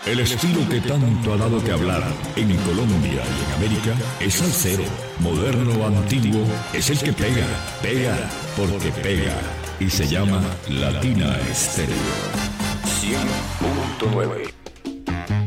El estilo que tanto ha dado que hablar en Colombia y en América es salsero, moderno o antiguo, es el que pega, pega, porque pega, y se llama Latina Estéreo 100.9.